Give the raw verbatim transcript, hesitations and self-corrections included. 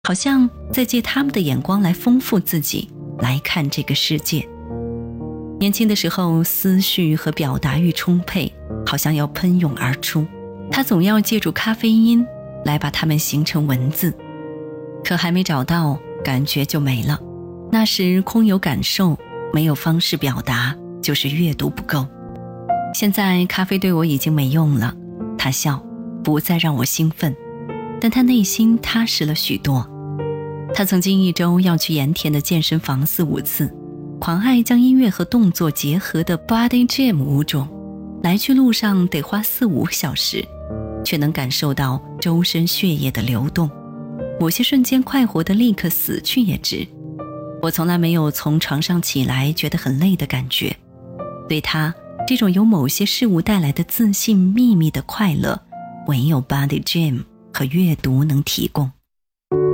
好像在借他们的眼光来丰富自己，来看这个世界。年轻的时候思绪和表达欲充沛，好像要喷涌而出，他总要借助咖啡因来把它们形成文字，可还没找到，感觉就没了。那时空有感受，没有方式表达，就是阅读不够。现在咖啡对我已经没用了，他笑，不再让我兴奋，但他内心踏实了许多。他曾经一周要去盐田的健身房四五次，狂爱将音乐和动作结合的 Body Gym 舞种，来去路上得花四五个小时，却能感受到周身血液的流动，某些瞬间快活的立刻死去也值。我从来没有从床上起来觉得很累的感觉，对他这种由某些事物带来的自信秘密的快乐，唯有 Body Gym 和阅读能提供。